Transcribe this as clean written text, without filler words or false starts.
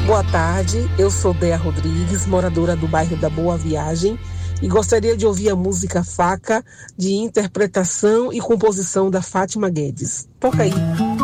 Boa tarde, eu sou Dea Rodrigues, moradora do bairro da Boa Viagem, e gostaria de ouvir a música Faca, de interpretação e composição da Fátima Guedes. Toca aí.